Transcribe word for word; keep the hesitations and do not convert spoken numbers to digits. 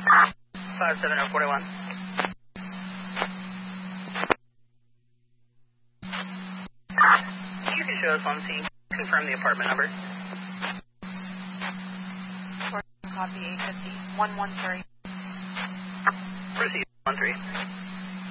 five seven zero four one. You can show us on scene. Confirm the apartment number. Copy eight fifty. one one three. Proceed. one three.